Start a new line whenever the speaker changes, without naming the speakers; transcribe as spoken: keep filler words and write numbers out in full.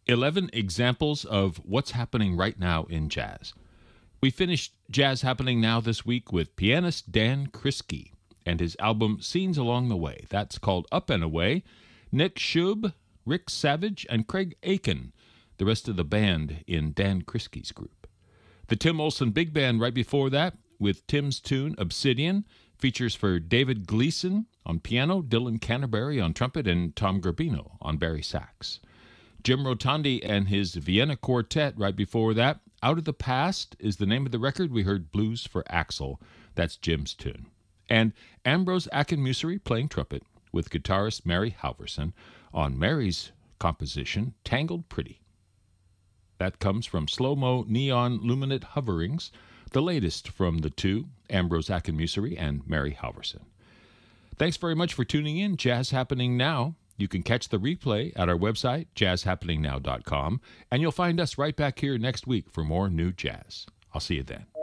eleven examples of what's happening right now in jazz. We finished Jazz Happening Now this week with pianist Dan Kriske and his album Scenes Along the Way. That's called Up and Away. Nick Schub, Rick Savage, and Craig Aiken, the rest of the band in Dan Kriske's group. The Tim Olson Big Band right before that with Tim's tune Obsidian, features for David Gleason on piano, Dylan Canterbury on trumpet, and Tom Garbino on bari sax. Jim Rotondi and his Vienna Quartet right before that. Out of the Past is the name of the record. We heard Blues for Axel. That's Jim's tune. And Ambrose Akinmusire playing trumpet with guitarist Mary Halverson on Mary's composition, Tangled Pretty. That comes from Slow-Mo Neon Luminate Hoverings, the latest from the two, Ambrose Akinmusire and Mary Halverson. Thanks very much for tuning in. Jazz Happening Now. You can catch the replay at our website, jazz happening now dot com, and you'll find us right back here next week for more new jazz. I'll see you then.